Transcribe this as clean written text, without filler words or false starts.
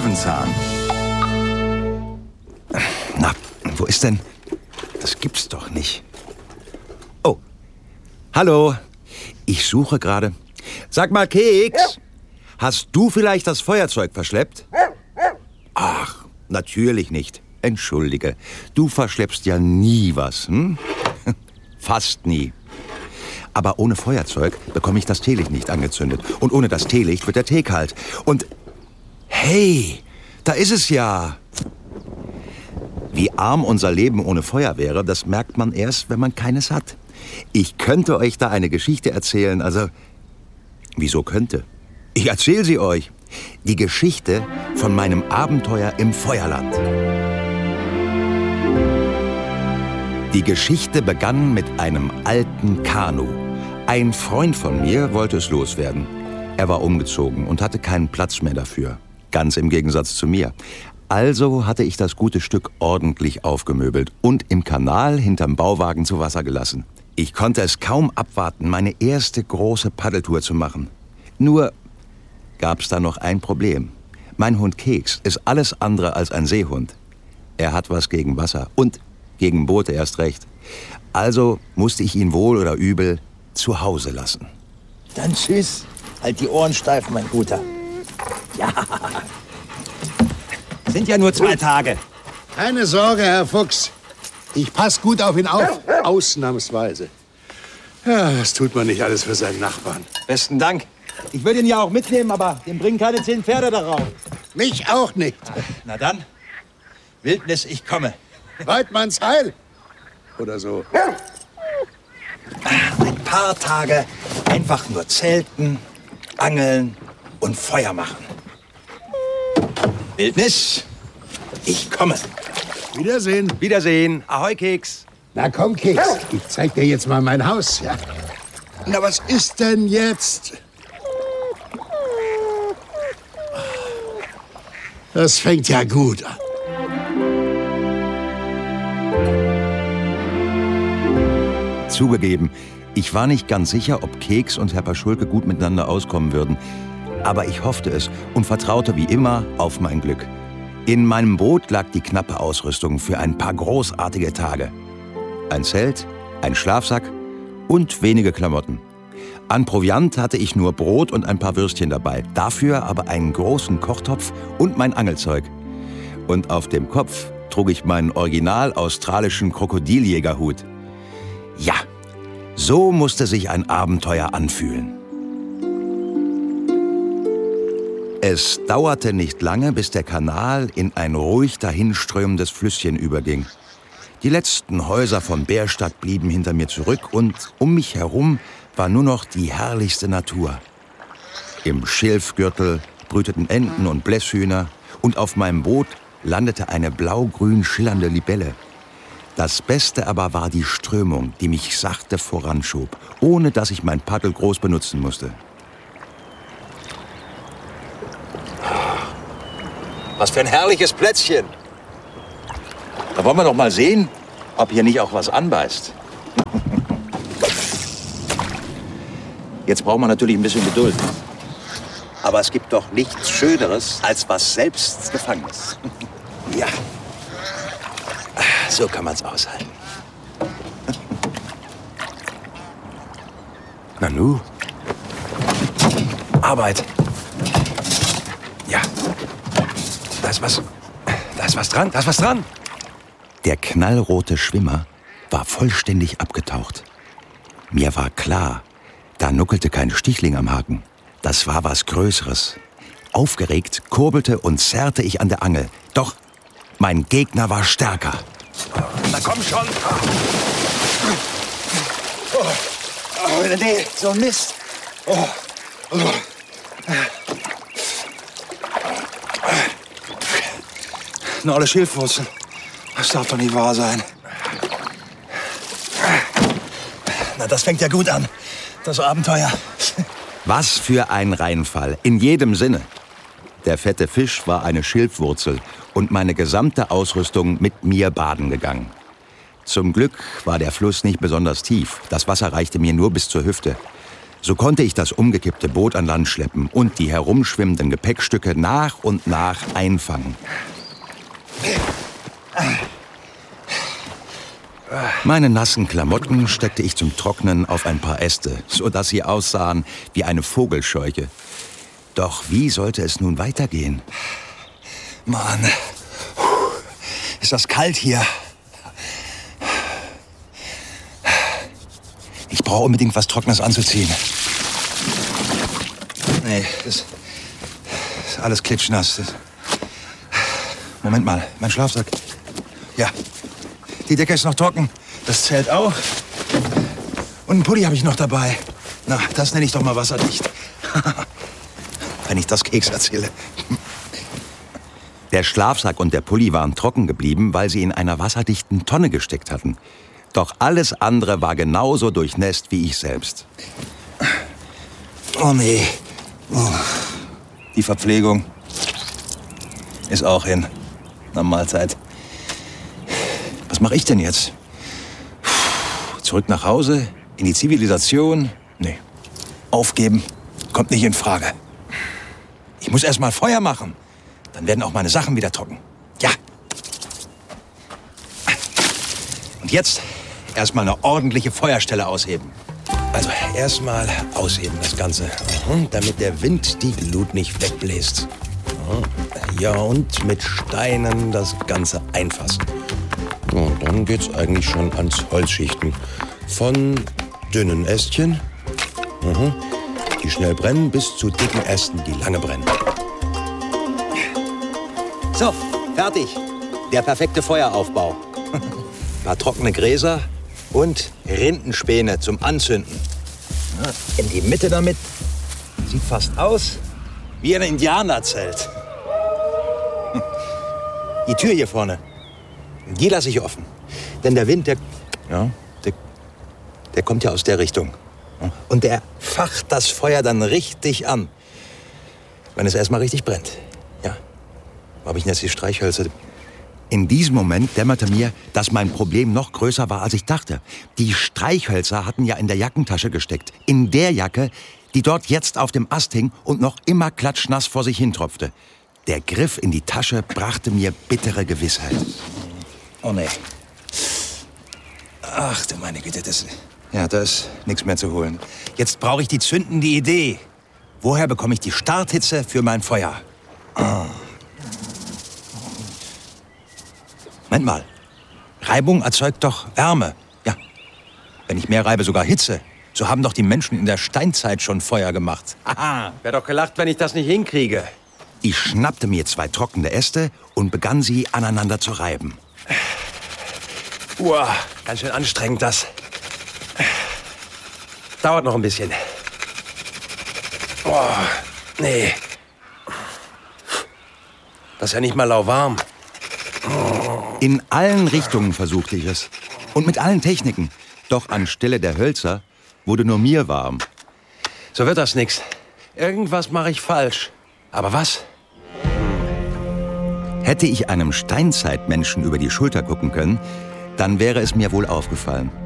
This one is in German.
Löwenzahn. Na, wo ist denn? Das gibt's doch nicht. Oh, hallo. Ich suche gerade. Sag mal, Keks, hast du vielleicht das Feuerzeug verschleppt? Ach, natürlich nicht. Entschuldige, du verschleppst ja nie was, hm? Fast nie. Aber ohne Feuerzeug bekomme ich das Teelicht nicht angezündet. Und ohne das Teelicht wird der Tee kalt. Und hey, da ist es ja. Wie arm unser Leben ohne Feuer wäre, das merkt man erst, wenn man keines hat. Ich könnte euch da eine Geschichte erzählen, also... Wieso könnte? Ich erzähle sie euch. Die Geschichte von meinem Abenteuer im Feuerland. Die Geschichte begann mit einem alten Kanu. Ein Freund von mir wollte es loswerden. Er war umgezogen und hatte keinen Platz mehr dafür. Ganz im Gegensatz zu mir. Also hatte ich das gute Stück ordentlich aufgemöbelt und im Kanal hinterm Bauwagen zu Wasser gelassen. Ich konnte es kaum abwarten, meine erste große Paddeltour zu machen. Nur gab's da noch ein Problem. Mein Hund Keks ist alles andere als ein Seehund. Er hat was gegen Wasser und gegen Boote erst recht. Also musste ich ihn wohl oder übel zu Hause lassen. Dann tschüss. Halt die Ohren steif, mein Guter. Ja. Sind ja nur 2 Tage. Keine Sorge, Herr Fuchs. Ich passe gut auf ihn auf. Ausnahmsweise. Ja, das tut man nicht alles für seinen Nachbarn. Besten Dank. Ich würde ihn ja auch mitnehmen, aber dem bringen keine 10 Pferde darauf. Mich auch nicht. Na dann, Wildnis, ich komme. Weidmanns Heil. Oder so. Ein paar Tage einfach nur zelten, angeln und Feuer machen. Wildnis, ich komme. Wiedersehen. Wiedersehen. Ahoi, Keks. Na komm, Keks. Ich zeig dir jetzt mal mein Haus. Ja. Na, was ist denn jetzt? Das fängt ja gut an. Zugegeben, ich war nicht ganz sicher, ob Keks und Herr Paschulke gut miteinander auskommen würden. Aber ich hoffte es und vertraute wie immer auf mein Glück. In meinem Boot lag die knappe Ausrüstung für ein paar großartige Tage. Ein Zelt, ein Schlafsack und wenige Klamotten. An Proviant hatte ich nur Brot und ein paar Würstchen dabei. Dafür aber einen großen Kochtopf und mein Angelzeug. Und auf dem Kopf trug ich meinen original australischen Krokodiljägerhut. Ja, so musste sich ein Abenteuer anfühlen. Es dauerte nicht lange, bis der Kanal in ein ruhig dahinströmendes Flüsschen überging. Die letzten Häuser von Bärstadt blieben hinter mir zurück und um mich herum war nur noch die herrlichste Natur. Im Schilfgürtel brüteten Enten und Blässhühner und auf meinem Boot landete eine blau-grün schillernde Libelle. Das Beste aber war die Strömung, die mich sachte voranschob, ohne dass ich mein Paddel groß benutzen musste. Was für ein herrliches Plätzchen. Da wollen wir doch mal sehen, ob hier nicht auch was anbeißt. Jetzt braucht man natürlich ein bisschen Geduld. Aber es gibt doch nichts Schöneres, als was selbst Gefangenes. Ja, so kann man's aushalten. Nanu, Arbeit. Ja, da ist was dran. Der knallrote Schwimmer war vollständig abgetaucht. Mir war klar, da nuckelte kein Stichling am Haken. Das war was Größeres. Aufgeregt kurbelte und zerrte ich an der Angel. Doch mein Gegner war stärker. Na komm schon. Oh, nee, so ein Mist. Nur alle Schilfwurzeln. Das darf doch nicht wahr sein. Na, das fängt ja gut an, das Abenteuer. Was für ein Reinfall, in jedem Sinne. Der fette Fisch war eine Schilfwurzel und meine gesamte Ausrüstung mit mir baden gegangen. Zum Glück war der Fluss nicht besonders tief. Das Wasser reichte mir nur bis zur Hüfte. So konnte ich das umgekippte Boot an Land schleppen und die herumschwimmenden Gepäckstücke nach und nach einfangen. Meine nassen Klamotten steckte ich zum Trocknen auf ein paar Äste, sodass sie aussahen wie eine Vogelscheuche. Doch wie sollte es nun weitergehen? Mann, ist das kalt hier. Ich brauche unbedingt was Trockenes anzuziehen. Nee, das ist alles klitschnass. Moment mal, mein Schlafsack. Ja, die Decke ist noch trocken, das Zelt auch. Und einen Pulli habe ich noch dabei. Na, das nenne ich doch mal wasserdicht. Wenn ich das Keks erzähle. Der Schlafsack und der Pulli waren trocken geblieben, weil sie in einer wasserdichten Tonne gesteckt hatten. Doch alles andere war genauso durchnässt wie ich selbst. Oh nee. Oh. Die Verpflegung ist auch hin. Na, Mahlzeit. Was mache ich denn jetzt? Zurück nach Hause? In die Zivilisation? Nee. Aufgeben kommt nicht in Frage. Ich muss erst mal Feuer machen. Dann werden auch meine Sachen wieder trocken. Ja. Und jetzt erst mal eine ordentliche Feuerstelle ausheben. Also erstmal ausheben das Ganze, damit der Wind die Glut nicht wegbläst. Ja, und mit Steinen das Ganze einfassen. Und dann geht's eigentlich schon ans Holzschichten. Von dünnen Ästchen, die schnell brennen, bis zu dicken Ästen, die lange brennen. So, fertig. Der perfekte Feueraufbau. Ein paar trockene Gräser und Rindenspäne zum Anzünden. In die Mitte damit. Sieht fast aus wie ein Indianerzelt. Die Tür hier vorne, die lasse ich offen. Denn der Wind, der kommt ja aus der Richtung. Und der facht das Feuer dann richtig an. Wenn es erstmal richtig brennt. Ja. Wo habe ich denn jetzt die Streichhölzer? In diesem Moment dämmerte mir, dass mein Problem noch größer war, als ich dachte. Die Streichhölzer hatten ja in der Jackentasche gesteckt. In der Jacke, die dort jetzt auf dem Ast hing und noch immer klatschnass vor sich hintropfte. Der Griff in die Tasche brachte mir bittere Gewissheit. Oh nee. Ach du meine Güte, da ist nichts mehr zu holen. Jetzt brauche ich die zündende Idee. Woher bekomme ich die Starthitze für mein Feuer? Moment mal. Reibung erzeugt doch Wärme. Ja. Wenn ich mehr reibe, sogar Hitze. So haben doch die Menschen in der Steinzeit schon Feuer gemacht. Haha. Wär doch gelacht, wenn ich das nicht hinkriege. Ich schnappte mir 2 trockene Äste und begann sie aneinander zu reiben. Uah, ganz schön anstrengend das. Dauert noch ein bisschen. Boah, nee. Das ist ja nicht mal lauwarm. In allen Richtungen versuchte ich es. Und mit allen Techniken. Doch anstelle der Hölzer wurde nur mir warm. So wird das nix. Irgendwas mache ich falsch. Aber was? Hätte ich einem Steinzeitmenschen über die Schulter gucken können, dann wäre es mir wohl aufgefallen.